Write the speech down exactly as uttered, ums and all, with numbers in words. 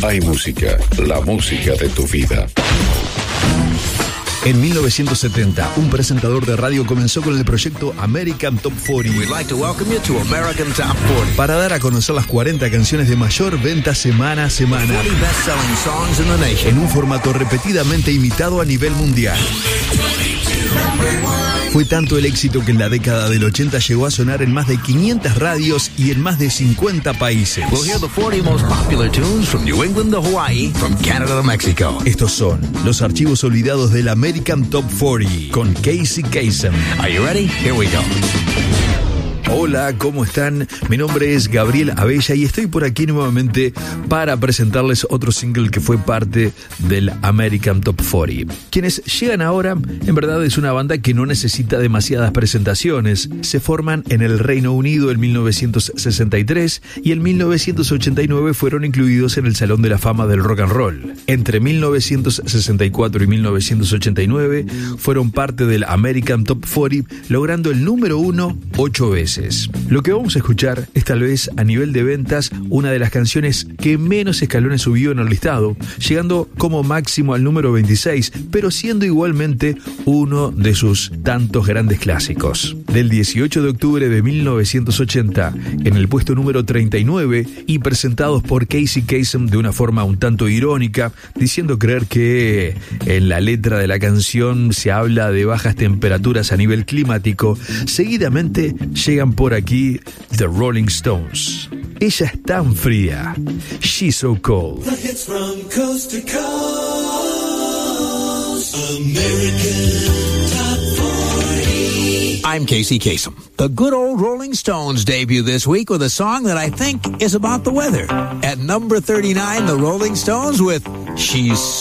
hay música, la música de tu vida. En mil novecientos setenta, un presentador de radio comenzó con el proyecto American Top cuarenta. We'd like to welcome you to American Top cuarenta. Para dar a conocer las cuarenta canciones de mayor venta semana a semana. forty best-selling songs in the nation. En un formato repetidamente imitado a nivel mundial. Fue tanto el éxito que en la década del ochenta llegó a sonar en más de quinientas radios y en más de cincuenta países. We'll hear the forty most popular tunes from New England to Hawaii, from Canada to Mexico. Estos son los archivos olvidados del American Top cuarenta con Casey Kasem. Are you ready? Here we go. Hola, ¿cómo están? Mi nombre es Gabriel Abella y estoy por aquí nuevamente para presentarles otro single que fue parte del American Top cuarenta. Quienes llegan ahora, en verdad es una banda que no necesita demasiadas presentaciones. Se forman en el Reino Unido en mil novecientos sesenta y tres y en mil novecientos ochenta y nueve fueron incluidos en el Salón de la Fama del Rock and Roll. Entre mil novecientos sesenta y cuatro y mil novecientos ochenta y nueve fueron parte del American Top cuarenta, logrando el número uno ocho veces. Lo que vamos a escuchar es tal vez a nivel de ventas una de las canciones que menos escalones subió en el listado, llegando como máximo al número veintiséis, pero siendo igualmente uno de sus tantos grandes clásicos. Del dieciocho de octubre de mil novecientos ochenta, en el puesto número treinta y nueve, y presentados por Casey Kasem de una forma un tanto irónica, diciendo creer que en la letra de la canción se habla de bajas temperaturas a nivel climático, seguidamente llegan por aquí The Rolling Stones. Ella es tan fría. She's so cold. The hits from coast to coast. American Top forty. I'm Casey Kasem. The good old Rolling Stones debut this week with a song that I think is about the weather. At number thirty-nine, the Rolling Stones with She's